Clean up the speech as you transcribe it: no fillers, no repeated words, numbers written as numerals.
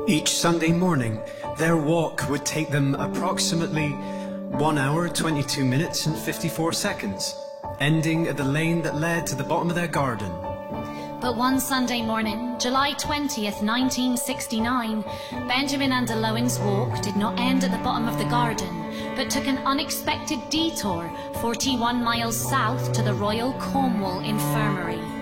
Each Sunday morning, their walk would take them approximately 1 hour, 22 minutes and 54 seconds, ending at the lane that led to the bottom of their garden. But one Sunday morning, July 20th, 1969, Benjamin and Eloin's walk did not end at the bottom of the garden, but took an unexpected detour 41 miles south to the Royal Cornwall Infirmary.